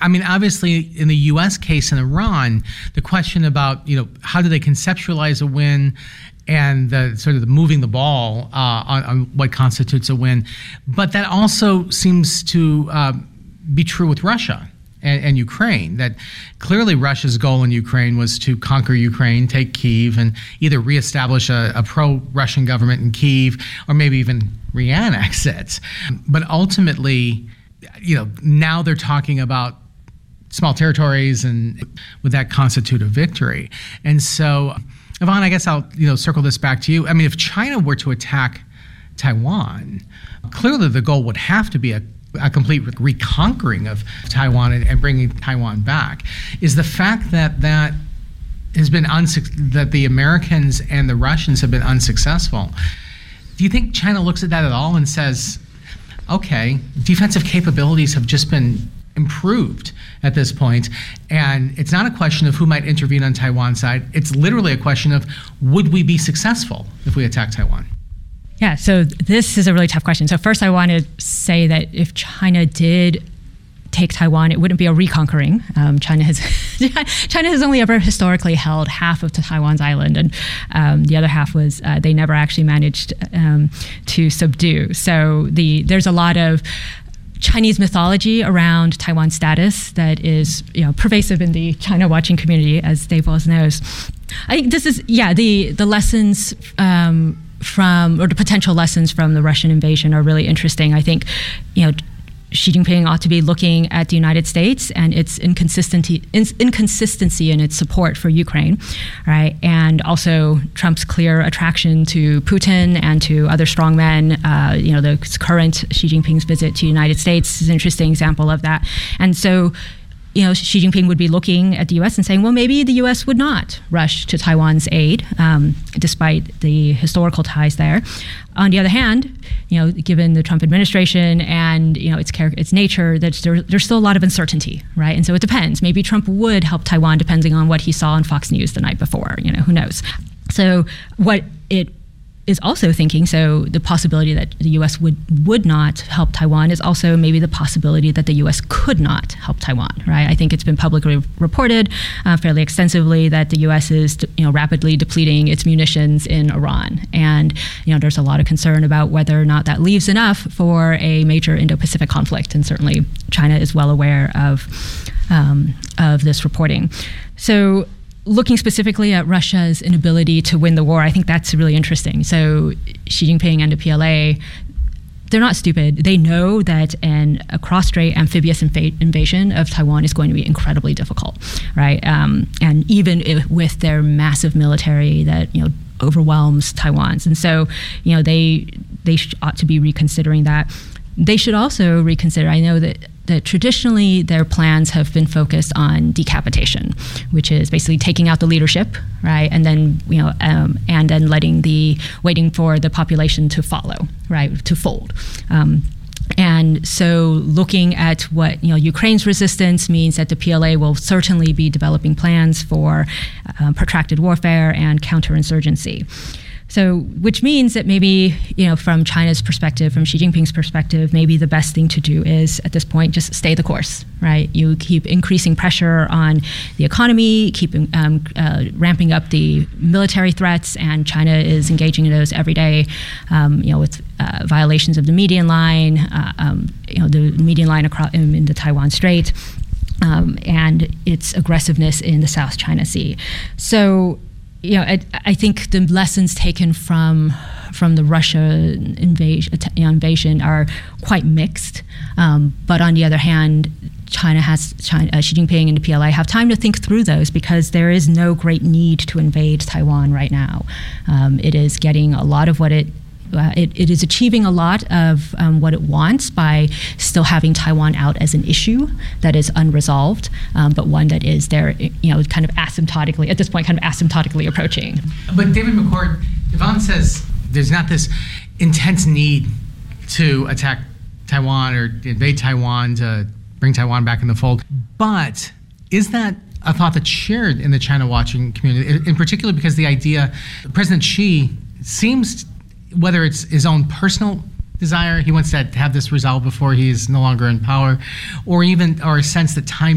I mean, obviously, in the U.S. case in Iran, the question about, how do they conceptualize a win and the sort of the moving the ball on what constitutes a win. But that also seems to be true with Russia and Ukraine, that clearly Russia's goal in Ukraine was to conquer Ukraine, take Kyiv, and either reestablish a pro-Russian government in Kyiv or maybe even re-annex it. But ultimately, now they're talking about small territories, and would that constitute a victory? And so, Yvonne, I guess I'll circle this back to you. I mean, if China were to attack Taiwan, clearly the goal would have to be a complete reconquering of Taiwan and bringing Taiwan back. Is the fact that has been that the Americans and the Russians have been unsuccessful, do you think China looks at that at all and says, okay, defensive capabilities have just been improved at this point, and it's not a question of who might intervene on Taiwan's side, it's literally a question of would we be successful if we attack Taiwan? Yeah, so this is a really tough question. So first I want to say that if China did take Taiwan, it wouldn't be a reconquering. China has only ever historically held half of Taiwan's island, and the other half was they never actually managed to subdue. So there's a lot of Chinese mythology around Taiwan's status that is pervasive in the China watching community, as Dave Wells knows. I think this is the lessons or the potential lessons from the Russian invasion are really interesting. I think Xi Jinping ought to be looking at the United States and its inconsistency in its support for Ukraine, right? And also Trump's clear attraction to Putin and to other strongmen. The current Xi Jinping's visit to the United States is an interesting example of that. And so, Xi Jinping would be looking at the U.S. and saying, well, maybe the U.S. would not rush to Taiwan's aid, despite the historical ties there. On the other hand, given the Trump administration and its nature, that there's still a lot of uncertainty, right? And so it depends. Maybe Trump would help Taiwan depending on what he saw on Fox News the night before. Who knows? So what it is also thinking, so the possibility that the U.S. would not help Taiwan is also maybe the possibility that the U.S. could not help Taiwan, right? I think it's been publicly reported fairly extensively that the U.S. is rapidly depleting its munitions in Iran, and there's a lot of concern about whether or not that leaves enough for a major Indo-Pacific conflict, and certainly China is well aware of this reporting. So, looking specifically at Russia's inability to win the war, I think that's really interesting. So Xi Jinping and the PLA, they're not stupid. They know that a cross-strait amphibious invasion of Taiwan is going to be incredibly difficult, right? And even with their massive military that overwhelms Taiwan's, and so they ought to be reconsidering that. They should also reconsider. I know that traditionally their plans have been focused on decapitation, which is basically taking out the leadership, right, and then and then waiting for the population to follow, right, to fold. And so looking at what Ukraine's resistance means, that the PLA will certainly be developing plans for protracted warfare and counterinsurgency. So, which means that maybe, from China's perspective, from Xi Jinping's perspective, maybe the best thing to do is, at this point, just stay the course, right? You keep increasing pressure on the economy, keep ramping up the military threats, and China is engaging in those every day, with violations of the median line, the median line across in the Taiwan Strait, and its aggressiveness in the South China Sea. So, I think the lessons taken from the Russia invasion are quite mixed. But on the other hand, Xi Jinping and the PLA have time to think through those, because there is no great need to invade Taiwan right now. It is getting a lot of what it is achieving a lot of what it wants by still having Taiwan out as an issue that is unresolved, but one that is there, kind of asymptotically, at this point, kind of asymptotically approaching. But David McCord, Yvonne says there's not this intense need to attack Taiwan or invade Taiwan to bring Taiwan back in the fold. But is that a thought that's shared in the China watching community, in particular because the idea, President Xi seems, whether it's his own personal desire, he wants to have this resolved before he's no longer in power, or a sense that time